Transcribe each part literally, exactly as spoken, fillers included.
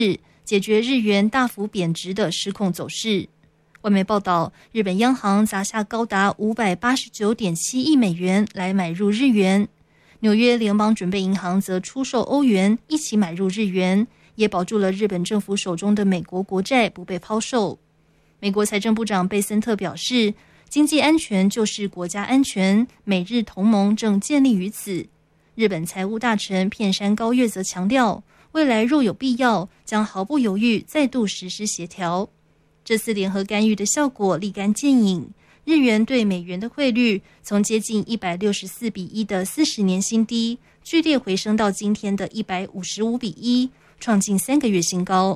解决日元大幅贬值的失控走势。外媒报道，日本央行砸下高达 五百八十九点七亿美元来买入日元，纽约联邦准备银行则出售欧元一起买入日元，也保住了日本政府手中的美国国债不被抛售。美国财政部长贝森特表示，经济安全就是国家安全，美日同盟正建立于此。日本财务大臣片山高月则强调，未来若有必要，将毫不犹豫再度实施协调。这次联合干预的效果立竿见影，日元对美元的汇率从接近一百六十四比一的四十年新低，剧烈回升到今天的一百五十五比一，创近三个月新高。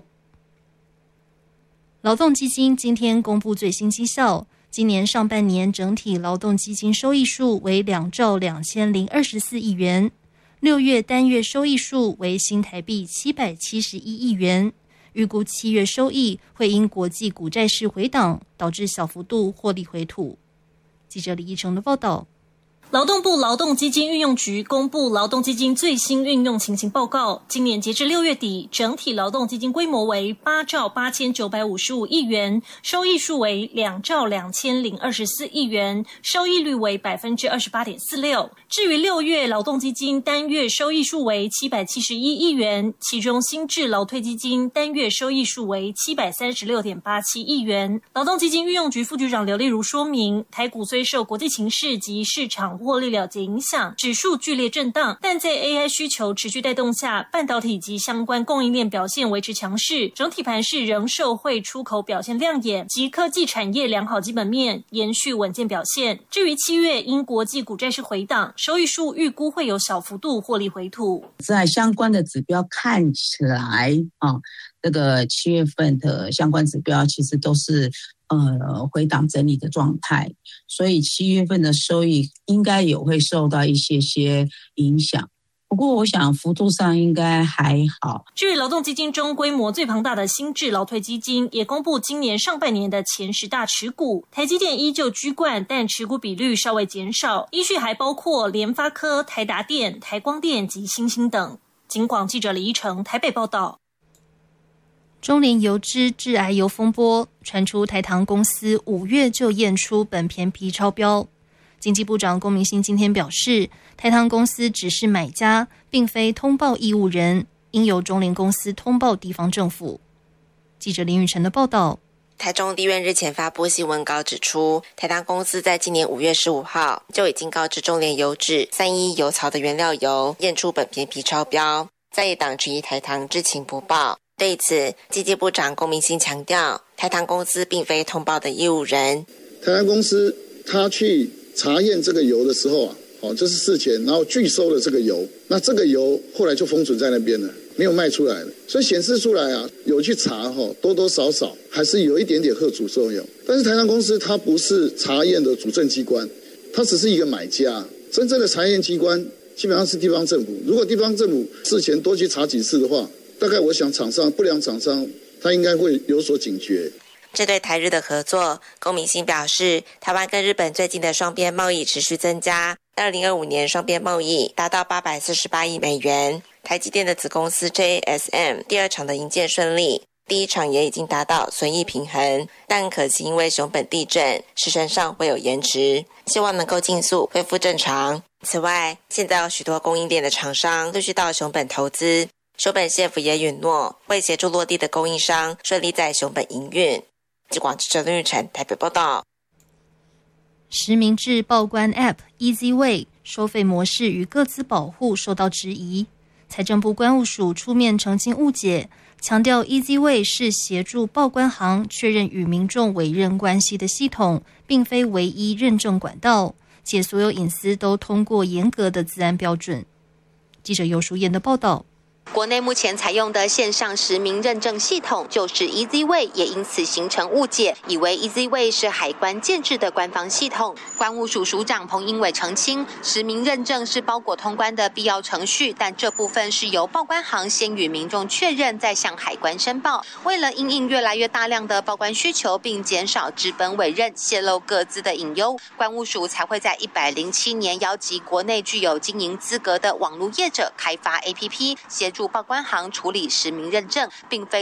劳动基金今天公布最新绩效，今年上半年整体劳动基金收益数为两兆两千零二十四亿元，六月单月收益数为新台币七百七十一亿元。预估七月收益会因国际股债市回档，导致小幅度获利回吐。记者李义成的报道。 劳动部劳动基金运用局公布劳动基金最新运用情形报告，今年截至六月底，整体劳动基金规模为八兆八千九百五十五亿元，收益数为两兆两千零二十四亿元，收益率为百分之二十八点四六。至于六月劳动基金单月收益数为七百七十一亿元，其中新制劳退基金单月收益数为七百三十六点八七亿元。劳动基金运用局副局长刘丽如说明，台股虽受国际情势及市场获利了结影响，指数剧烈震荡，但在 A I 需求持续带动下，半导体及相关供应链表现维持强势，整体盘势仍受惠出口表现亮眼及科技产业良好基本面，延续稳健表现。至于七月因国际股债市回档，收益数预估会有小幅度获利回吐。 在相关的指标看起来啊，这个七月份的相关指标其实都是呃回档整理的状态，所以七月份的收益应该也会受到一些些影响。不过我想幅度上应该还好。 至于劳动基金中规模最庞大的新制劳退基金，也公布今年上半年的前十大持股，台积电依旧居冠，但持股比率稍微减少，依序还包括联发科、台达电、台光电及新兴等。警广记者李依成台北报道。 中联油脂致癌油风波传出，台糖公司五月就验出苯偏皮超标。经济部长龚明鑫今天表示，台糖公司只是买家，并非通报义务人，应由中联公司通报地方政府。记者林宇晨的报道。 台中地院日前发布新闻稿指出，台糖公司在今年五月十五号就已经告知中联油脂三一油槽的原料油验出苯偏皮超标，在野党质疑台糖知情不报。对此，经济部长龚明鑫强调，台糖公司并非通报的义务人。 台糖公司他去查验这个油的时候啊，哦，这是事前，然后拒收了这个油，那这个油后来就封存在那边了，没有卖出来了，所以显示出来啊，有去查哈，多多少少还是有一点点吓阻作用。但是台糖公司它不是查验的主政机关，它只是一个买家，真正的查验机关基本上是地方政府。如果地方政府事前多去查几次的话，大概我想厂商不良厂商他应该会有所警觉。 针对台日的合作，龚明鑫表示，台湾跟日本最近的双边贸易持续增加，二零二五年双边贸易达到八百四十八亿美元。台积电的子公司 J A S M 第二场的营建顺利，第一场也已经达到损益平衡，但可惜因为熊本地震，时程上会有延迟，希望能够尽速恢复正常。此外，现在有许多供应链的厂商陆续到熊本投资，熊本县府也允诺会协助落地的供应商顺利在熊本营运。记广记者林玉成台北报道。 实名制报关 App EasyWay 收费模式与个资保护受到质疑，财政部关务署出面澄清误解，强调 EasyWay 是协助报关行确认与民众委任关系的系统，并非唯一认证管道，且所有隐私都通过严格的资安标准。记者尤淑燕的报道。 国内目前采用的线上实名认证系统就是 EasyWay， 也因此形成误解，以为 EasyWay 是海关建制的官方系统。关务署署长彭英伟澄清，实名认证是包裹通关的必要程序，但这部分是由报关行先与民众确认，再向海关申报。为了因应越来越大量的报关需求，并减少资本委任、泄露个资的隐忧，关务署才会在一百零七年邀集国内具有经营资格的网络业者开发 A P P， 协助报关行处理实名认证，并非